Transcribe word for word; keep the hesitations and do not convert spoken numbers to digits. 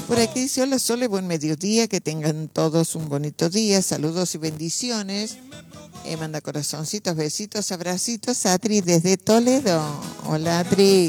Por aquí dice, hola Sole, buen mediodía, que tengan todos un bonito día, saludos y bendiciones. Eh, manda corazoncitos, besitos, abracitos, Atri desde Toledo. Hola Atri.